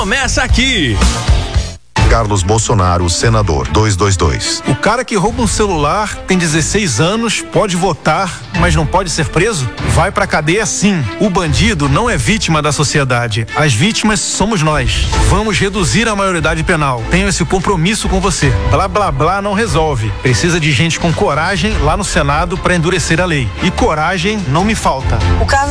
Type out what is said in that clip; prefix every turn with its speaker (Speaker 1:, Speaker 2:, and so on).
Speaker 1: Começa aqui.
Speaker 2: Carlos Bolsonaro, senador, 222.
Speaker 3: O cara que rouba um celular tem 16 anos, pode votar, mas não pode ser preso? Vai pra cadeia sim. O bandido não é vítima da sociedade. As vítimas somos nós. Vamos reduzir a maioridade penal. Tenho esse compromisso com você. Blá blá blá não resolve. Precisa de gente com coragem lá no Senado pra endurecer a lei. E coragem não me falta.
Speaker 4: O caso